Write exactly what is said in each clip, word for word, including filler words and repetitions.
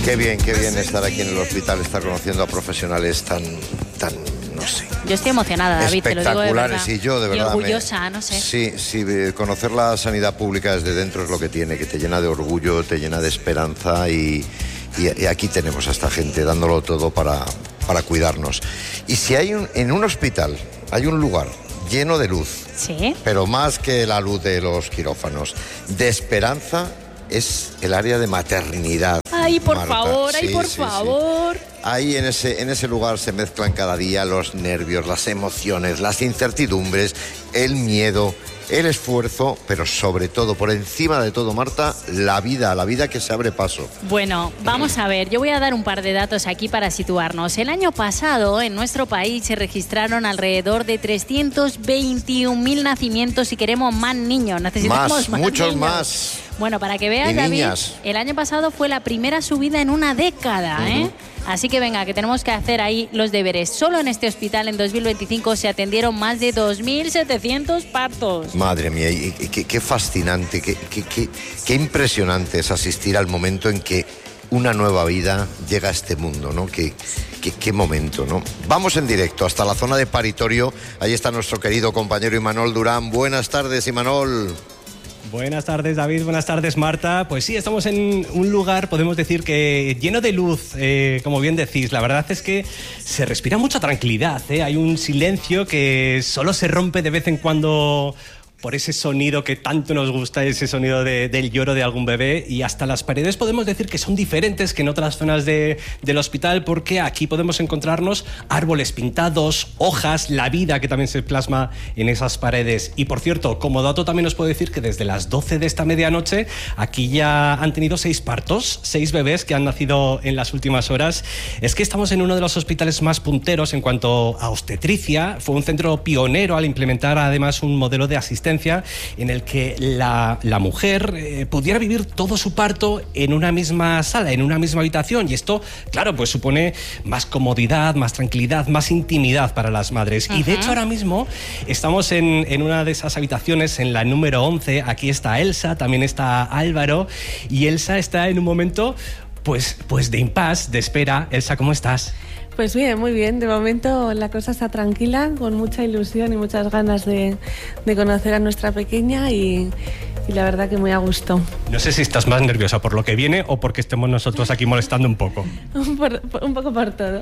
Qué bien, qué bien estar aquí en el hospital, estar conociendo a profesionales tan, tan, no sé. Yo estoy emocionada, David, te lo digo de verdad. Espectaculares, y yo de verdad. Y orgullosa, me, no sé. Sí, sí, conocer la sanidad pública desde dentro es lo que tiene, que te llena de orgullo, te llena de esperanza y, y, y aquí tenemos a esta gente dándolo todo para, para cuidarnos. Y si hay un, en un hospital hay un lugar lleno de luz, ¿sí? Pero más que la luz de los quirófanos, de esperanza, es el área de maternidad. Ay, por Marta. favor, ay, sí, por sí, favor. Sí. Ahí en ese, en ese lugar se mezclan cada día los nervios, las emociones, las incertidumbres, el miedo, el esfuerzo, pero sobre todo, por encima de todo, Marta, la vida, la vida que se abre paso. Bueno, vamos a ver, yo voy a dar un par de datos aquí para situarnos. El año pasado en nuestro país se registraron alrededor de trescientos veintiún mil nacimientos y queremos más niños. Necesitamos más, más muchos niños. más. Bueno, para que veas, David, el año pasado fue la primera subida en una década, uh-huh. ¿eh? Así que venga, que tenemos que hacer ahí los deberes. Solo en este hospital en dos mil veinticinco se atendieron más de dos mil setecientos partos. Madre mía, y, y, qué, qué fascinante, qué, qué, qué, qué impresionante es asistir al momento en que una nueva vida llega a este mundo, ¿no? Qué, qué, qué momento, ¿no? Vamos en directo hasta la zona de paritorio. Ahí está nuestro querido compañero Imanol Durán. Buenas tardes, Imanol. Buenas tardes, David. Buenas tardes, Marta. Pues sí, estamos en un lugar, podemos decir que lleno de luz, eh, como bien decís. La verdad es que se respira mucha tranquilidad, ¿eh? Hay un silencio que solo se rompe de vez en cuando por ese sonido que tanto nos gusta, ese sonido de, del lloro de algún bebé, y hasta las paredes podemos decir que son diferentes que en otras zonas de, del hospital, porque aquí podemos encontrarnos árboles pintados, hojas, la vida que también se plasma en esas paredes. Y por cierto, como dato también os puedo decir que desde las doce de esta medianoche aquí ya han tenido seis partos, seis bebés que han nacido en las últimas horas. Es que estamos en uno de los hospitales más punteros en cuanto a obstetricia. Fue un centro pionero al implementar además un modelo de asistencia en el que la, la mujer eh, pudiera vivir todo su parto en una misma sala, en una misma habitación, y esto, claro, pues supone más comodidad, más tranquilidad, más intimidad para las madres. Uh-huh. Y de hecho ahora mismo estamos en, en una de esas habitaciones, en la número once. Aquí está Elsa, también está Álvaro, y Elsa está en un momento pues, pues de impasse, de espera. Elsa, ¿cómo estás? Pues bien, muy bien. De momento la cosa está tranquila, con mucha ilusión y muchas ganas de, de conocer a nuestra pequeña y, y la verdad que muy a gusto. No sé si estás más nerviosa por lo que viene o porque estemos nosotros aquí molestando un poco. por, por, un poco por todo.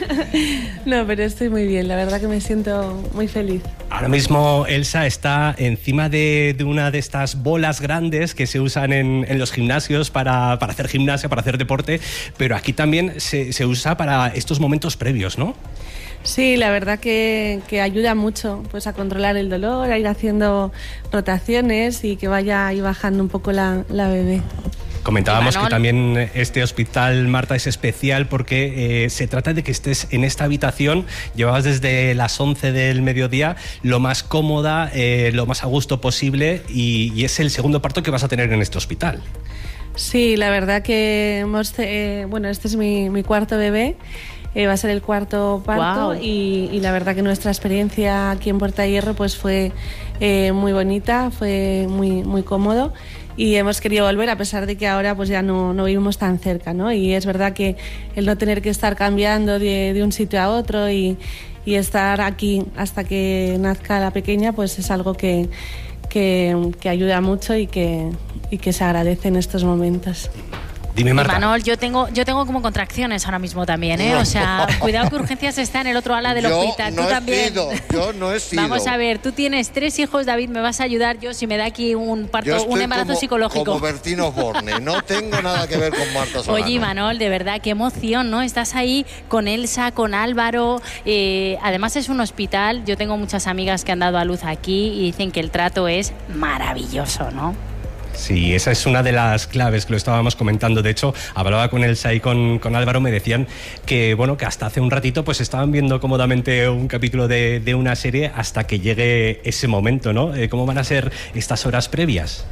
No, pero estoy muy bien, la verdad que me siento muy feliz. Ahora mismo Elsa está encima de, de una de estas bolas grandes que se usan en, en los gimnasios para, para hacer gimnasia, para hacer deporte, pero aquí también se, se usa para estos momentos previos, ¿no? Sí, la verdad que, que ayuda mucho pues, a controlar el dolor, a ir haciendo rotaciones y que vaya ahí bajando un poco la, la bebé. Comentábamos que también este hospital, Marta, es especial porque eh, se trata de que estés en esta habitación, llevabas desde las once del mediodía, lo más cómoda, eh, lo más a gusto posible, y, y es el segundo parto que vas a tener en este hospital. Sí, la verdad que hemos, eh, bueno, este es mi, mi cuarto bebé. Eh, va a ser el cuarto parto. Wow. y, y la verdad que nuestra experiencia aquí en Puerta de Hierro pues fue eh, muy bonita, fue muy, muy cómodo, y hemos querido volver a pesar de que ahora pues ya no, no vivimos tan cerca, ¿no? Y es verdad que el no tener que estar cambiando de, de un sitio a otro y, y estar aquí hasta que nazca la pequeña pues es algo que, que, que ayuda mucho y que, y que se agradece en estos momentos. Dime, Marta. Manol, yo tengo, yo tengo como contracciones ahora mismo también, ¿eh? O sea, cuidado que urgencias está en el otro ala del yo hospital. No tú he también. Sido, yo no he sido. Vamos a ver, tú tienes tres hijos, David, me vas a ayudar yo si me da aquí un parto, un embarazo como, psicológico. Como Bertín Osborne, no tengo nada que ver con Marta Solano. Oye, Manol, de verdad, qué emoción, ¿no? Estás ahí con Elsa, con Álvaro. Eh, además es un hospital, yo tengo muchas amigas que han dado a luz aquí y dicen que el trato es maravilloso, ¿no? Sí, esa es una de las claves que lo estábamos comentando. De hecho, hablaba con Elsa y con, con Álvaro, me decían que, bueno, que hasta hace un ratito pues estaban viendo cómodamente un capítulo de, de una serie hasta que llegue ese momento, ¿no? Eh, ¿Cómo van a ser estas horas previas?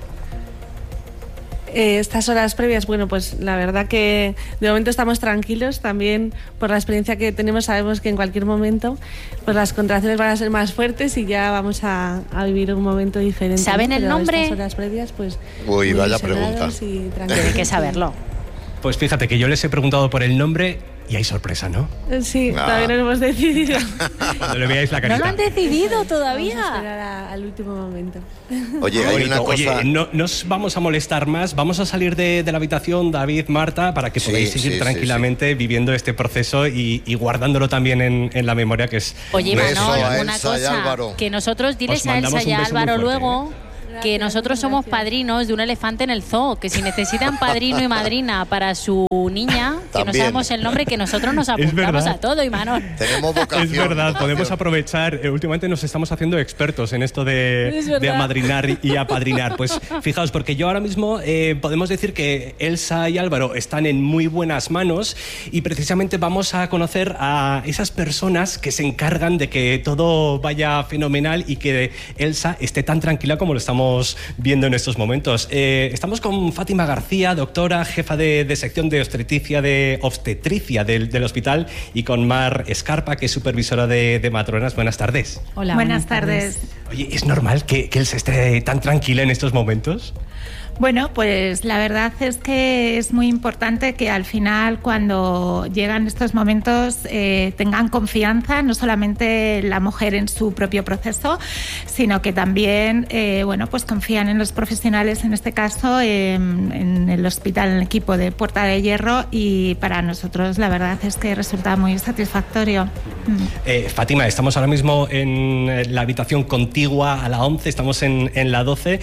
Eh, estas horas previas, bueno, pues la verdad que de momento estamos tranquilos. También por la experiencia que tenemos sabemos que en cualquier momento pues las contracciones van a ser más fuertes y ya vamos a, a vivir un momento diferente. ¿Saben ¿no? el Pero nombre? Estas horas previas, pues... Uy, vaya pregunta. Tiene que saberlo. Pues fíjate que yo les he preguntado por el nombre y hay sorpresa, ¿no? Sí, ah. todavía no lo hemos decidido. No le veáis la carita. No lo han decidido todavía. Vamos a esperar a, al último momento. Oye, hay una Oye, cosa... no nos vamos a molestar más. Vamos a salir de, de la habitación, David, Marta, para que Sí, podáis seguir sí, tranquilamente sí, sí. viviendo este proceso y, y guardándolo también en, en la memoria, que es... Oye, Beso Manol, a una Elsa y cosa, Álvaro. que nosotros, diles Os a mandamos Elsa y un a beso muy Álvaro fuerte, luego... ¿eh? Que nosotros somos padrinos de un elefante en el zoo, que si necesitan padrino y madrina para su niña, que no También. sabemos el nombre, que nosotros nos apuntamos a todo, Imanol. Tenemos vocación. Es verdad, vocación. podemos aprovechar. Eh, últimamente nos estamos haciendo expertos en esto de, Es verdad. de amadrinar y apadrinar. Pues fijaos, porque yo ahora mismo eh, podemos decir que Elsa y Álvaro están en muy buenas manos y precisamente vamos a conocer a esas personas que se encargan de que todo vaya fenomenal y que Elsa esté tan tranquila como lo estamos viendo en estos momentos. Eh, estamos con Fátima García, doctora, jefa de, de sección de obstetricia, de obstetricia del, del hospital, y con Mar Escarpa, que es supervisora de, de matronas. Buenas tardes. Hola, buenas, buenas tardes. tardes. Oye, ¿es normal que, que él se esté tan tranquila en estos momentos? Bueno, pues la verdad es que es muy importante que al final, cuando llegan estos momentos, eh, tengan confianza, no solamente la mujer en su propio proceso, sino que también, eh, bueno, pues confían en los profesionales, en este caso, eh, en el hospital, en el equipo de Puerta de Hierro, y para nosotros la verdad es que resulta muy satisfactorio. Eh, Fátima, estamos ahora mismo en la habitación contigua a la once, estamos en, en la doce,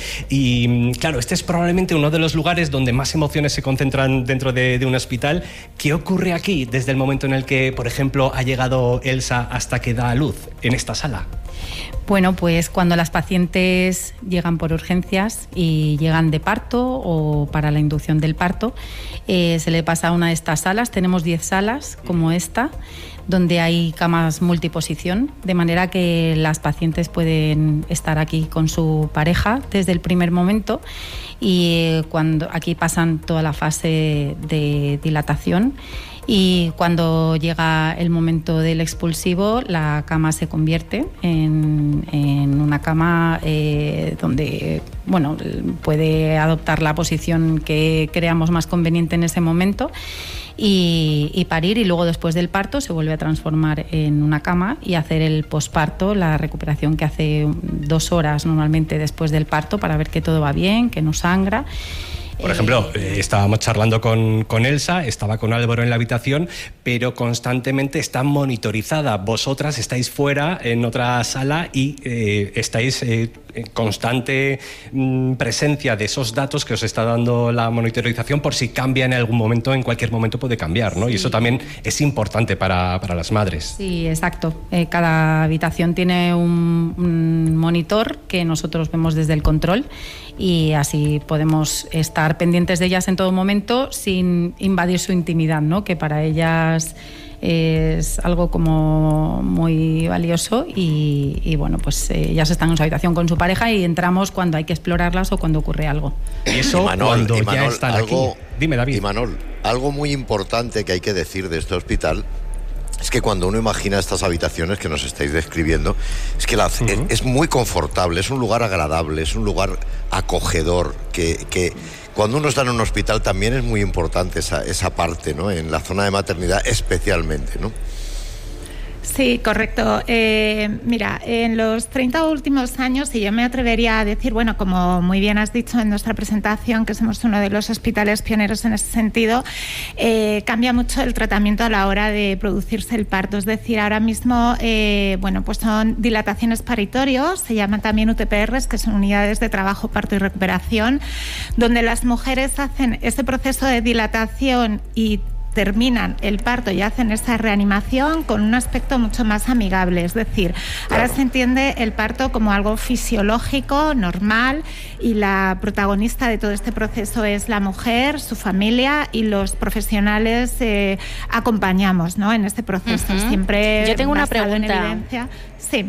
y claro, este es probablemente uno de los lugares donde más emociones se concentran dentro de, de un hospital. ¿Qué ocurre aquí desde el momento en el que, por ejemplo, ha llegado Elsa hasta que da a luz en esta sala? Bueno, pues cuando las pacientes llegan por urgencias y llegan de parto o para la inducción del parto, eh, se le pasa a una de estas salas. Tenemos diez salas como esta, donde hay camas multiposición, de manera que las pacientes pueden estar aquí con su pareja desde el primer momento, y cuando aquí pasan toda la fase de dilatación, y cuando llega el momento del expulsivo, la cama se convierte en, en una cama eh, donde, bueno, puede adoptar la posición que creamos más conveniente en ese momento y, y parir, y luego después del parto se vuelve a transformar en una cama y hacer el posparto, la recuperación que hace dos horas normalmente después del parto, para ver que todo va bien, que no sangra. Por ejemplo, eh, estábamos charlando con, con Elsa, estaba con Álvaro en la habitación, pero constantemente está monitorizada. Vosotras estáis fuera en otra sala y eh, estáis eh, en constante mm, presencia de esos datos que os está dando la monitorización, por si cambia en algún momento, en cualquier momento puede cambiar, ¿no? Sí. Y eso también es importante para, para las madres. Sí, exacto. Eh, cada habitación tiene un, un monitor que nosotros vemos desde el control, y así podemos estar pendientes de ellas en todo momento sin invadir su intimidad, ¿no? Que para ellas es algo como muy valioso, y, y bueno, pues eh, ellas están en su habitación con su pareja y entramos cuando hay que explorarlas o cuando ocurre algo. Y eso Imanol, cuando Imanol, ya están algo, aquí. Dime, David. Imanol, algo muy importante que hay que decir de este hospital es que cuando uno imagina estas habitaciones que nos estáis describiendo, es que la, uh-huh. es, es muy confortable, es un lugar agradable, es un lugar acogedor, que, que cuando uno está en un hospital también es muy importante esa, esa parte, ¿no? En la zona de maternidad especialmente, ¿no? Sí, correcto. Eh, mira, en los treinta últimos años, y yo me atrevería a decir, bueno, como muy bien has dicho en nuestra presentación, que somos uno de los hospitales pioneros en ese sentido, eh, cambia mucho el tratamiento a la hora de producirse el parto. Es decir, ahora mismo, eh, bueno, pues son dilataciones paritorios, se llaman también U T P Rs, que son unidades de trabajo, parto y recuperación, donde las mujeres hacen ese proceso de dilatación y terminan el parto y hacen esa reanimación con un aspecto mucho más amigable. Es decir, claro, ahora se entiende el parto como algo fisiológico, normal, y la protagonista de todo este proceso es la mujer, su familia, y los profesionales eh, acompañamos, ¿no?, en este proceso. Uh-huh. Siempre Yo tengo una basado pregunta. En evidencia. Sí.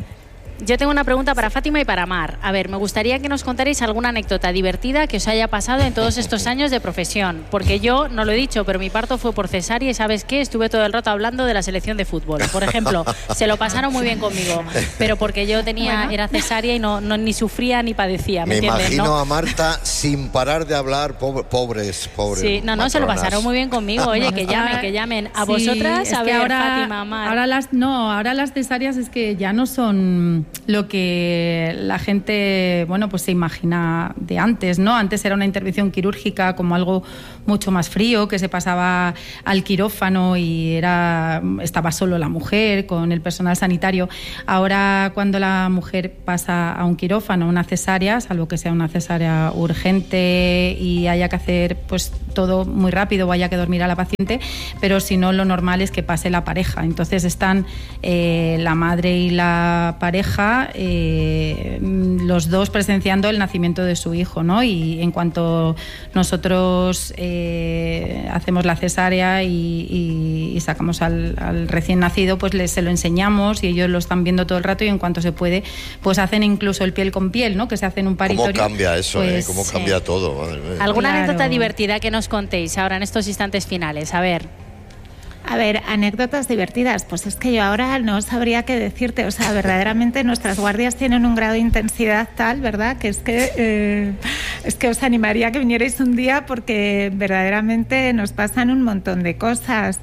Yo tengo una pregunta para Fátima y para Mar. A ver, me gustaría que nos contarais alguna anécdota divertida que os haya pasado en todos estos años de profesión. Porque yo, no lo he dicho, pero mi parto fue por cesárea y ¿sabes qué? Estuve todo el rato hablando de la selección de fútbol. Por ejemplo, se lo pasaron muy bien conmigo, pero porque yo tenía, bueno. era cesárea y no, no ni sufría ni padecía. ¿Me, me imagino ¿no? a Marta sin parar de hablar, pobre, pobres, pobres. Sí, no, no, matronas. Se lo pasaron muy bien conmigo. Oye, que llamen, que llamen. A sí, vosotras, a ver, ahora, Fátima, Mar. Ahora las, no, ahora las cesáreas es que ya no son lo que la gente, bueno, pues se imagina de antes, ¿no? Antes era una intervención quirúrgica como algo mucho más frío, que se pasaba al quirófano y era estaba solo la mujer con el personal sanitario. Ahora, cuando la mujer pasa a un quirófano, una cesárea, salvo que sea una cesárea urgente y haya que hacer pues todo muy rápido o haya que dormir a la paciente, pero si no, lo normal es que pase la pareja. Entonces están eh, la madre y la pareja Eh, los dos presenciando el nacimiento de su hijo, ¿no? Y en cuanto nosotros eh, hacemos la cesárea y, y, y sacamos al, al recién nacido, pues les, se lo enseñamos y ellos lo están viendo todo el rato y en cuanto se puede, pues hacen incluso el piel con piel, ¿no? Que se hace en un paritorio. ¿Cómo cambia eso? Pues, eh? ¿Cómo cambia sí. todo? Madre mía. ¿Alguna claro. anécdota divertida que nos contéis ahora en estos instantes finales? A ver... A ver, anécdotas divertidas. Pues es que yo ahora no sabría qué decirte. O sea, verdaderamente nuestras guardias tienen un grado de intensidad tal, ¿verdad? Que es que eh, es que os animaría a que vinierais un día porque verdaderamente nos pasan un montón de cosas.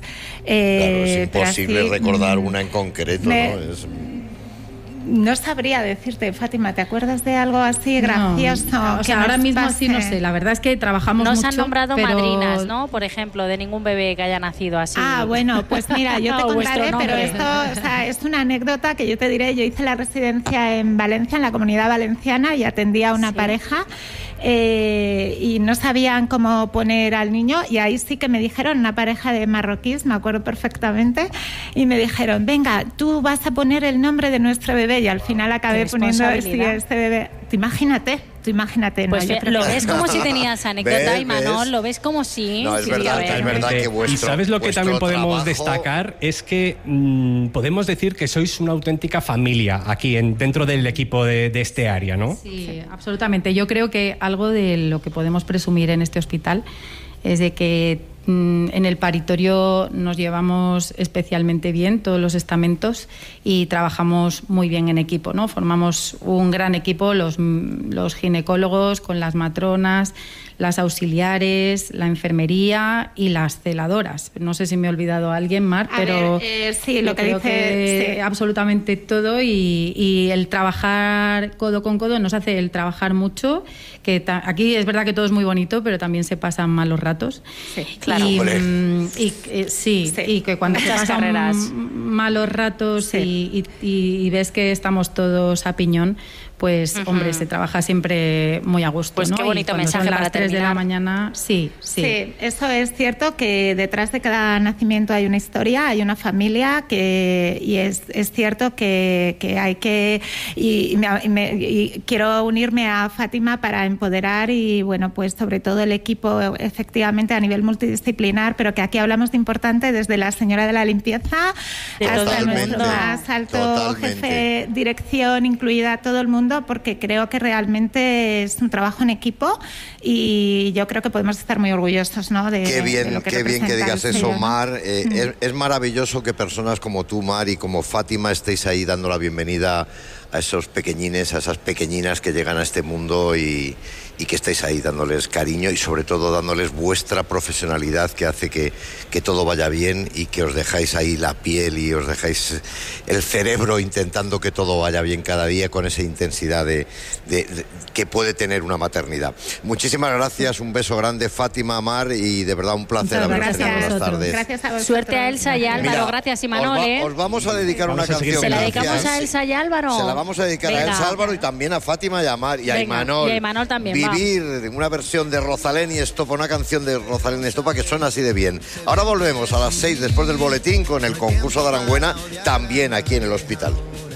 Eh, claro, es imposible así, recordar una en concreto, me, ¿no? Es... No sabría decirte, Fátima, ¿te acuerdas de algo así gracioso? No, o sea, ahora mismo pase? sí no sé, la verdad es que trabajamos no mucho. No se han nombrado pero... madrinas, ¿no? Por ejemplo, de ningún bebé que haya nacido así. Ah, bueno, pues mira, yo te contaré, pero esto o sea, es una anécdota que yo te diré. Yo hice la residencia en Valencia, en la Comunidad Valenciana, y atendía a una sí. pareja eh, y no sabían cómo poner al niño, y ahí sí que me dijeron, una pareja de marroquíes, me acuerdo perfectamente, y me dijeron, venga, tú vas a poner el nombre de nuestro bebé, y al final acabé poniendo sí, este bebé. Tú imagínate, tú imagínate. Pues no, ve, lo ves como si tenías anécdota, Imanol, lo ves como si... No, es sí, verdad, es verdad que vuestro, y sabes lo que también podemos trabajo... destacar es que mmm, podemos decir que sois una auténtica familia aquí en, dentro del equipo de, de este área, ¿no? Sí, sí, absolutamente. Yo creo que algo de lo que podemos presumir en este hospital es de que en el paritorio nos llevamos especialmente bien todos los estamentos y trabajamos muy bien en equipo, ¿no? Formamos un gran equipo, los, los ginecólogos con las matronas, las auxiliares, la enfermería y las celadoras. No sé si me he olvidado a alguien, Mar, a pero ver, eh, sí, lo que creo dice que sí. absolutamente todo y, y el trabajar codo con codo nos hace el trabajar mucho, que ta- aquí es verdad que todo es muy bonito, pero también se pasan malos ratos. Sí, claro. Y, mm, y eh, sí, sí, y que cuando se pasan carreras. malos ratos sí. y, y, y ves que estamos todos a piñón, pues uh-huh. hombre, se trabaja siempre muy a gusto, pues ¿no? qué bonito mensaje son para las tres de la mañana, sí, sí. Sí, eso es cierto, que detrás de cada nacimiento hay una historia, hay una familia, que y es, es cierto que, que hay que y, y, me, me, y quiero unirme a Fátima para empoderar y bueno, pues sobre todo el equipo efectivamente a nivel multidisciplinar, pero que aquí hablamos de importante desde la señora de la limpieza de hasta totalmente, nuestro más alto totalmente. jefe, dirección, incluida todo el mundo, porque creo que realmente es un trabajo en equipo y yo creo que podemos estar muy orgullosos, ¿no? De, qué bien, de lo que qué bien que digas eso, ¿no? Mar. Eh, mm. es, es maravilloso que personas como tú, Mar, y como Fátima estéis ahí dando la bienvenida a esos pequeñines, a esas pequeñinas que llegan a este mundo y, y que estáis ahí dándoles cariño y sobre todo dándoles vuestra profesionalidad que hace que, que todo vaya bien y que os dejáis ahí la piel y os dejáis el cerebro intentando que todo vaya bien cada día con esa intensidad de, de, de, que puede tener una maternidad. Muchísimas gracias, un beso grande, Fátima, Mar, y de verdad un placer haberos tenido buenas tardes. Gracias a vosotros. Suerte a Elsa y a Álvaro. Mira, gracias, Imanol. Os, va, ¿eh? os vamos a dedicar vamos una a canción. ¿Se la dedicamos gracias. a Elsa y a Álvaro? Se la vamos a dedicar Venga. a Elsa, Álvaro y también a Fátima y a Mar y a Venga, Imanol. y a Imanol también, Vivir va. Una versión de Rosalén y Estopa, una canción de Rosalén y Estopa que suena así de bien. Ahora volvemos a las seis después del boletín con el concurso de Aranguena, también aquí en el hospital.